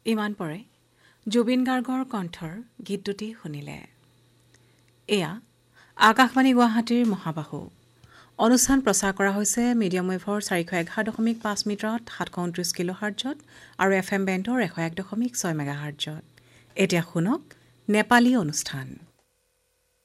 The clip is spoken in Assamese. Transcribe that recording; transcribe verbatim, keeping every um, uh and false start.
ইমান পৰে জুবিন গাৰ্গৰ কণ্ঠৰ গীত দুটি শুনিলে। এয়া আকাশবাণী গুৱাহাটীৰ মহাবাহু অনুষ্ঠান প্ৰচাৰ কৰা হৈছে মিডিয়াম ৱেভৰ চাৰিশ এঘাৰ দশমিক পাঁচ মিটাৰত সাতশ ঊনত্ৰিছ কিলো হাৰ্টজত আৰু এফ এম বেণ্ডৰ এশ এক দশমিক ছয় মেগা হাৰ্টজত। এতিয়া শুনক নেপালী অনুষ্ঠান।